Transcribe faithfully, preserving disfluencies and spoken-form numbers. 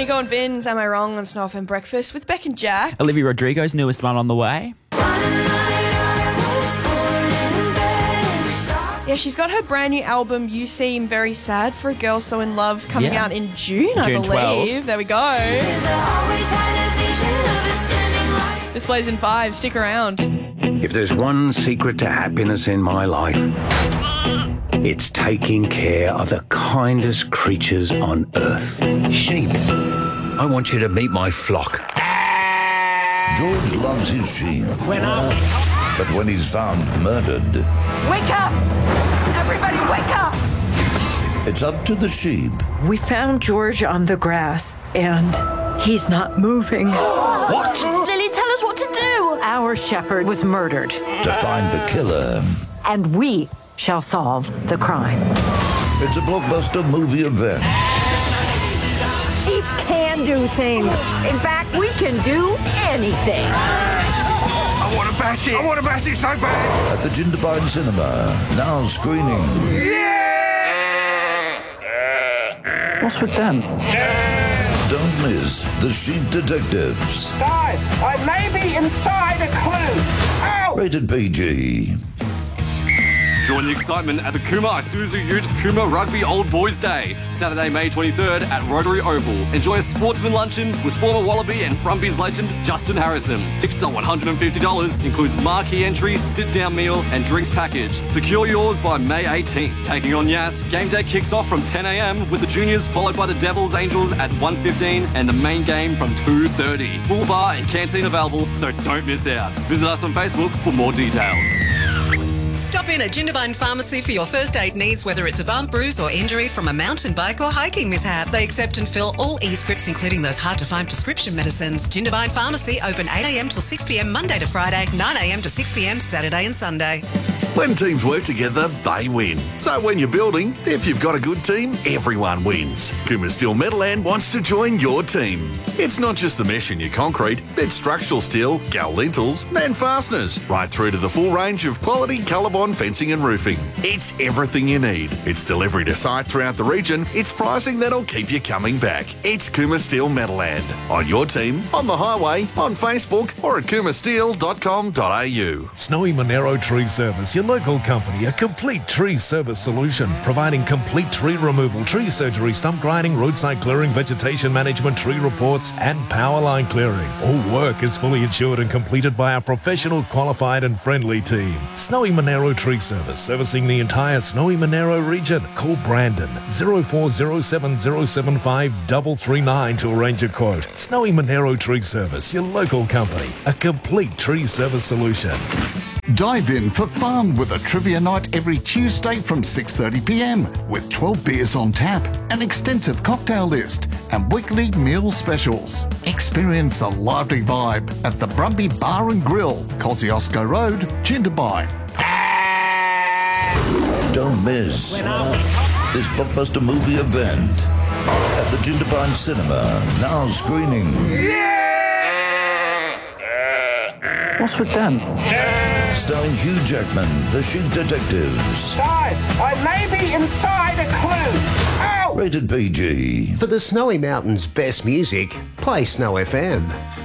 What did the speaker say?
Nico and Vin's Am I Wrong on Snow F M Breakfast with Beck and Jack. Olivia Rodrigo's newest one on the way. Yeah, she's got her brand new album, You Seem Very Sad for a Girl So In Love, coming Yeah. out in June, I June believe. twelfth. There we go. This plays in five. Stick around. If there's one secret to happiness in my life, it's taking care of the kindest creatures on earth. Sheep. I want you to meet my flock. George loves his sheep. But when he's found murdered, Wake up! Everybody wake up! it's up to the sheep We found George on the grass, and he's not moving. What? Lily, tell us what to do! Our shepherd was murdered, to find the killer. and we shall solve the crime. It's a blockbuster movie event. Sheep can do things. In fact, we can do anything. I want to bash it. I want to bash it so bad. At the Jindabyne Cinema, now screening. What's with them? Don't miss The Sheep Detectives. Guys, I may be inside a clue. Ow! Rated P G. Join the excitement at the Kuma Isuzu Ute Kuma Rugby Old Boys Day, Saturday, May twenty-third at Rotary Oval. Enjoy a sportsman luncheon with former Wallaby and Brumbies legend Justin Harrison. Tickets are one hundred fifty dollars, includes marquee entry, sit-down meal and drinks package. Secure yours by May eighteenth. Taking on Yass, game day kicks off from ten a.m. with the juniors, followed by the Devils Angels at one fifteen and the main game from two thirty. Full bar and canteen available, so don't miss out. Visit us on Facebook for more details. Stop in at Jindabyne Pharmacy for your first aid needs, whether it's a bump, bruise or injury from a mountain bike or hiking mishap. They accept and fill all e-scripts, including those hard-to-find prescription medicines. Jindabyne Pharmacy, open eight a.m. till six p.m. Monday to Friday, nine a.m. to six p.m. Saturday and Sunday. When teams work together, they win. So when you're building, if you've got a good team, everyone wins. Kuma Steel Metalland wants to join your team. It's not just the mesh in your concrete, it's structural steel, gal lintels and fasteners, right through to the full range of quality Colorbond fencing and roofing. It's everything you need. It's delivery to site throughout the region. It's pricing that'll keep you coming back. It's Kuma Steel Metalland. On your team, on the highway, on Facebook or at kuma steel dot com dot a u. Snowy Monero Tree Service, your local company, a complete tree service solution, providing complete tree removal, tree surgery, stump grinding, roadside clearing, vegetation management, tree reports, and power line clearing. All work is fully insured and completed by our professional, qualified, and friendly team. Snowy Monero Tree Service, servicing the entire Snowy Monero region. Call Brandon zero four zero seven zero seven five three three nine to arrange a quote. Snowy Monero Tree Service, your local company, a complete tree service solution. Dive in for fun with a trivia night every Tuesday from six thirty p.m. with twelve beers on tap, an extensive cocktail list and weekly meal specials. Experience a lively vibe at the Brumby Bar and Grill, Kosciuszko Road, Jindabyne. Don't miss this blockbuster movie event at the Jindabyne Cinema, now screening. What's with them? Starring Hugh Jackman, The Sheep Detectives. Guys, I may be inside a clue. Ow! Rated P G. For the Snowy Mountains' best music, play Snow F M.